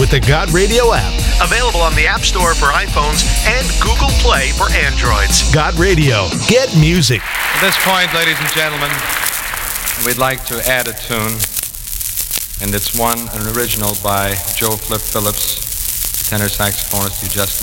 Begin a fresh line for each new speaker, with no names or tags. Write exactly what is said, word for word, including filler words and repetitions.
with the God Radio app.
Available on the App Store for iPhones and Google Play for Androids.
God Radio. Get music.
At this point, ladies and gentlemen, we'd like to add a tune, and it's one, an original by Joe Flip Phillips, the tenor saxophonist who just